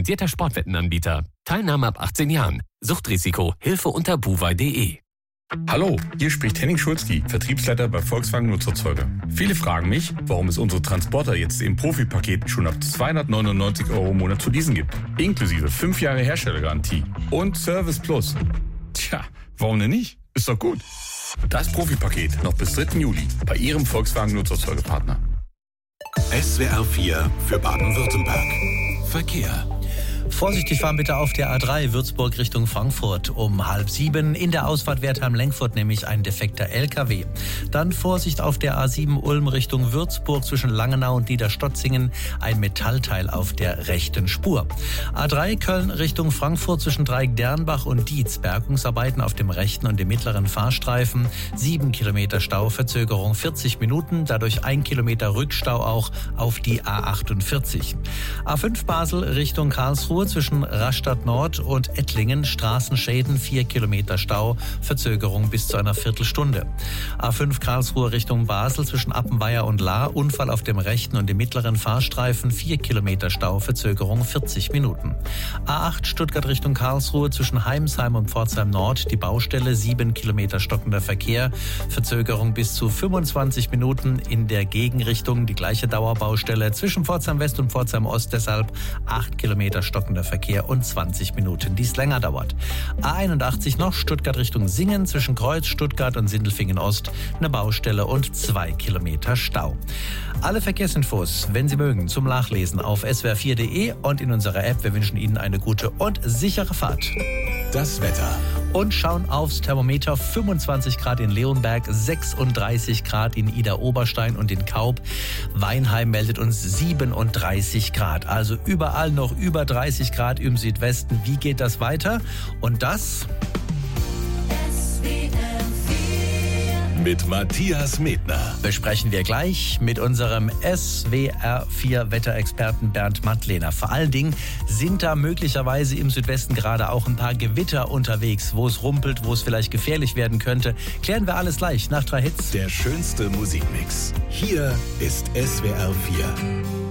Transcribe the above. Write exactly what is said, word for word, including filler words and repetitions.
lizenzierter Sportwettenanbieter. Teilnahme ab achtzehn Jahren. Suchtrisiko. Hilfe unter buwei punkt de. Hallo, hier spricht Henning Schulzki, Vertriebsleiter bei Volkswagen Nutzerzeuger. Viele fragen mich, warum es unsere Transporter jetzt im Profi-Paket schon ab zweihundertneunundneunzig Euro im Monat zu leasen gibt. Inklusive fünf Jahre Herstellergarantie und Service Plus. Tja, warum denn nicht? Ist doch gut. Das Profi-Paket noch bis dritten Juli bei Ihrem Volkswagen Nutzerzeugerpartner. S W R vier für Baden-Württemberg. Verkehr. Vorsichtig fahren bitte auf der A drei Würzburg Richtung Frankfurt um halb sieben. In der Ausfahrt Wertheim-Lenkfurt nämlich ein defekter L K W. Dann Vorsicht auf der A sieben Ulm Richtung Würzburg zwischen Langenau und Niederstotzingen. Ein Metallteil auf der rechten Spur. A drei Köln Richtung Frankfurt zwischen Dreieck-Dernbach und Dietz. Bergungsarbeiten auf dem rechten und dem mittleren Fahrstreifen. Sieben Kilometer Stau, Verzögerung vierzig Minuten. Dadurch ein Kilometer Rückstau auch auf die A achtundvierzig. A fünf Basel Richtung Karlsruhe zwischen Rastatt Nord und Ettlingen, Straßenschäden, vier Kilometer Stau, Verzögerung bis zu einer Viertelstunde. A fünf Karlsruhe Richtung Basel zwischen Appenweier und Lahr, Unfall auf dem rechten und dem mittleren Fahrstreifen, vier Kilometer Stau, Verzögerung vierzig Minuten. A acht Stuttgart Richtung Karlsruhe zwischen Heimsheim und Pforzheim Nord, die Baustelle, sieben Kilometer stockender Verkehr, Verzögerung bis zu fünfundzwanzig Minuten in der Gegenrichtung, die gleiche Dauerbaustelle zwischen Pforzheim West und Pforzheim Ost, deshalb acht Kilometer stockender Verkehr und zwanzig Minuten, die es länger dauert. A einundachtzig noch Stuttgart Richtung Singen zwischen Kreuz, Stuttgart und Sindelfingen Ost, eine Baustelle und zwei Kilometer Stau. Alle Verkehrsinfos, wenn Sie mögen, zum Nachlesen auf s w r vier punkt de und in unserer App. Wir wünschen Ihnen eine gute und sichere Fahrt. Das Wetter. Und schauen aufs Thermometer. fünfundzwanzig Grad in Leonberg, sechsunddreißig Grad in Idar-Oberstein und in Kaub. Weinheim meldet uns siebenunddreißig Grad. Also überall noch über dreißig Grad im Südwesten. Wie geht das weiter? Und das mit Matthias Medner besprechen wir gleich mit unserem S W R vier Wetterexperten Bernd Mattlehner. Vor allen Dingen sind da möglicherweise im Südwesten gerade auch ein paar Gewitter unterwegs, wo es rumpelt, wo es vielleicht gefährlich werden könnte. Klären wir alles gleich nach drei Hits. Der schönste Musikmix. Hier ist S W R vier.